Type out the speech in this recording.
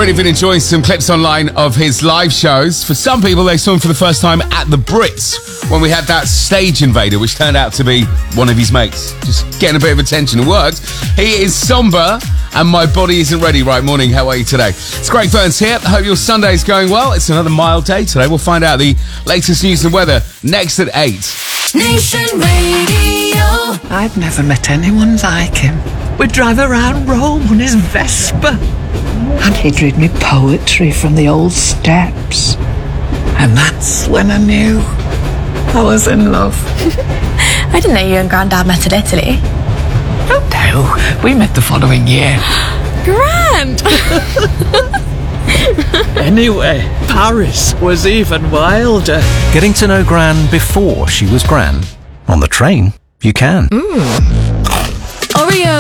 Really been enjoying some clips online of his live shows. For some people, they saw him for the first time at the Brits when we had that stage invader, which turned out to be one of his mates. Just getting a bit of attention. It worked. He is somber and my body isn't ready. Right, morning. How are you today? It's Greg Burns here. I hope your Sunday's going well. It's another mild day today. We'll find out the latest news and weather next at 8. Nation Radio. I've never met anyone like him. We'd drive around Rome on his Vespa. And he'd read me poetry from the old steps. And that's when I knew I was in love. I didn't know you and Grandad met in Italy. Oh no, we met the following year. Grand! Anyway, Paris was even wilder. Getting to know Gran before she was Gran. On the train, you can.